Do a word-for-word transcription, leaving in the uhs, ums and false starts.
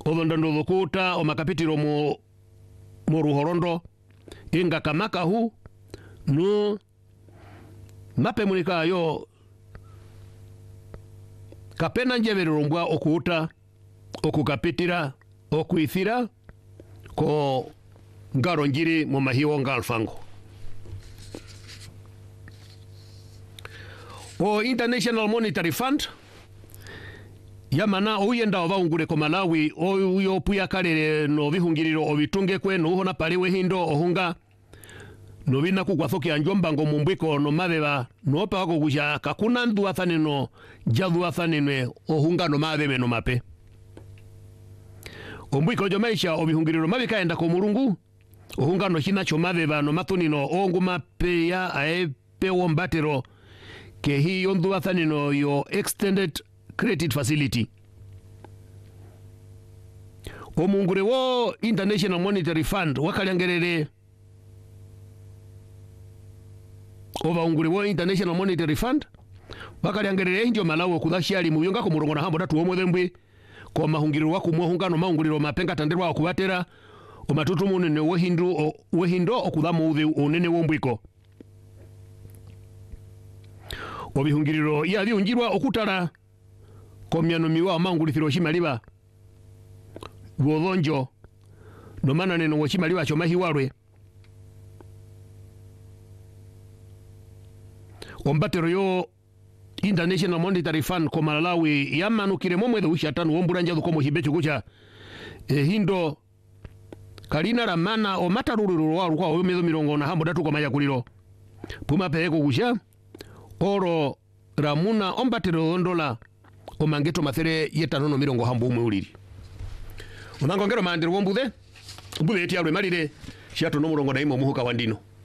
odondando dhukuta o makapitiro mu mu ruhorondo inga kamaka hu nu mape munika yo kapena njeverumbwa okuta okukapitira okuithira ko ngaro njiri mu mahiwo ngalfango. O International Monetary Fund yamana oyenda obaungure ko Malawi oyo puya kalere no bihungiriro obitunge kwe no hona paliwe hindo ohunga no bina kugwathoke anjomba ngo mumbwiko no mabeba no pa ko kuja kakuna ndu athaneno jadu athanenwe ohunga no mabebe no mape ombwiko jo maisha obihungiriro mabika enda ko mulungu ohunga no hina cho mabeba no matunino ongu mape ya aepe wombatero ke hi yondu athaneno yo extended credit facility. Omungure wo International Monetary Fund wakalangerere ova ungure wo International Monetary Fund wakalangerere injo Malawi kudashali mu yonga ko murongo na hambo tatu omwethembwe ko mahungiriro wako muhungano maunguriro mapenga tanderwa okubatera o matutu munene wo hindu wo hindo okudhamu uthe onene wombwiko obihungiriro ya byunjirwa okutala komyano miwa mangulithiro shimaliba bwodonjo no manane no shimaliba cho mahiwarwe ombatero yo International Monetary Fund ko Malawi yamanukire momwe de ushatanu womburanja dukomo hibecho kucha e hindo kalina ramana o matarururu wa kwa omezo mirongo na hambo datu kwa mayakuliro puma peko kucha oro ramuna ombatero ondola omangeto mathere yetanono mirongo hambo umwe uliri unangongero mandiro wombuthe mbuthe eti alwe malire shiato no murongo na imo muhuka wandino.